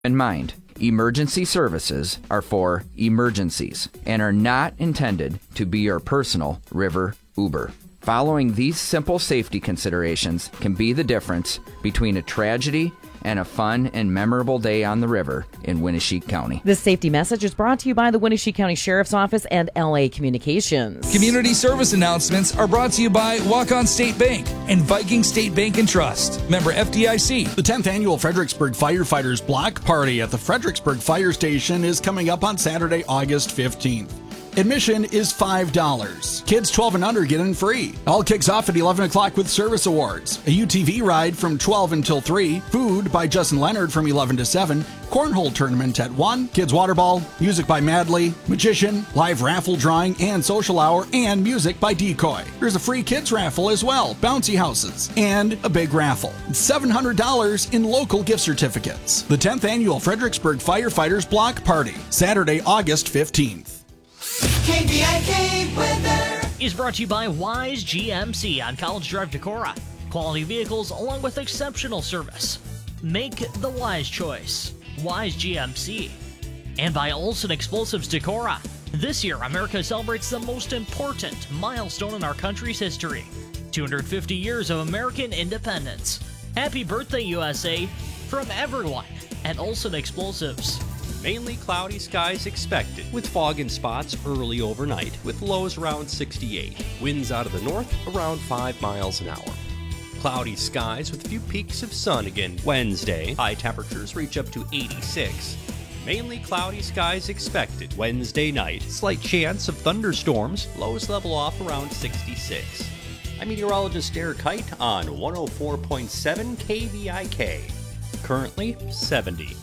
in mind, emergency services are for emergencies and are not intended to be your personal river Uber. Following these simple safety considerations can be the difference between a tragedy and a fun and memorable day on the river in Winneshiek County. This safety message is brought to you by the Winneshiek County Sheriff's Office and LA Communications. Community service announcements are brought to you by Walk-On State Bank and Viking State Bank and Trust. Member FDIC. The 10th annual Fredericksburg Firefighters Block Party at the Fredericksburg Fire Station is coming up on Saturday, August 15th. Admission is $5. Kids 12 and under get in free. All kicks off at 11 o'clock with service awards. A UTV ride from 12 until 3. Food by Justin Leonard from 11 to 7. Cornhole tournament at 1. Kids water ball. Music by Madley. Magician. Live raffle drawing and social hour. And music by Decoy. There's a free kids raffle as well. Bouncy houses. And a big raffle. $700 in local gift certificates. The 10th annual Fredericksburg Firefighters Block Party. Saturday, August 15th. KVIK weather is brought to you by Wise GMC on College Drive, Decorah. Quality vehicles along with exceptional service. Make the wise choice. Wise GMC. And by Olson Explosives Decorah. This year, America celebrates the most important milestone in our country's history. 250 years of American independence. Happy birthday, USA, from everyone at Olson Explosives. Mainly cloudy skies expected, with fog in spots early overnight, with lows around 68. Winds out of the north around 5 miles an hour. Cloudy skies with a few peaks of sun again Wednesday. High temperatures reach up to 86. Mainly cloudy skies expected Wednesday night. Slight chance of thunderstorms. Lows level off around 66. I'm meteorologist Eric Height on 104.7 KVIK. Currently 70.